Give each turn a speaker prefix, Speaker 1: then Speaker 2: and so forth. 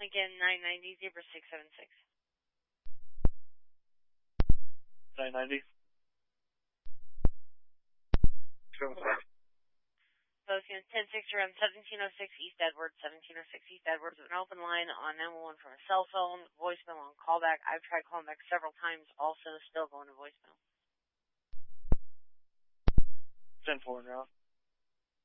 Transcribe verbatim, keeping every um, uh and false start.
Speaker 1: Lincoln nine ninety, Zebra six seven six.
Speaker 2: nine ninety. seven six.
Speaker 1: Posting ten six around seventeen oh six East Edwards, seventeen oh six East Edwards, an open line on nine one one from a cell phone, voicemail on callback. I've tried calling back several times, also still going to voicemail.
Speaker 2: ten four now.